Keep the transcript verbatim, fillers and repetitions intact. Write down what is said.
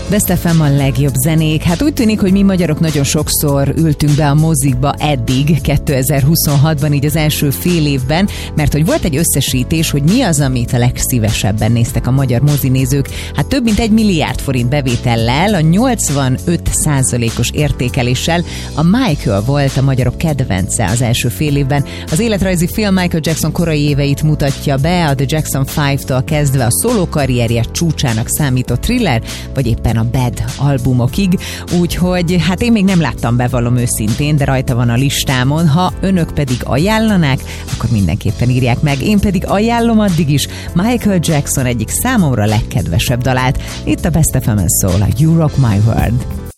Best ef em a legjobb zenék. Hát úgy tűnik, hogy mi magyarok nagyon sokszor ültünk be a mozikba eddig, kétezer-huszonhatban, így az első fél évben, mert hogy volt egy összesítés, hogy mi az, amit a legszívesebben néztek a magyar mozinézők. Hát több mint egy milliárd forint bevétellel, a nyolcvanöt százalékos értékeléssel a Michael volt a magyarok kedvence az első fél évben. Az életrajzi film Michael Jackson korai éveit mutatja be, a The Jackson öttől kezdve a szóló karrierje csúcsának számító Thriller, vagy éppen a Bad albumokig, úgyhogy hát én még nem láttam, bevallom őszintén, de rajta van a listámon. Ha önök pedig ajánlanák, akkor mindenképpen írják meg. Én pedig ajánlom addig is Michael Jackson egyik számomra legkedvesebb dalát. Itt a Best ef emen szól a You Rock My World.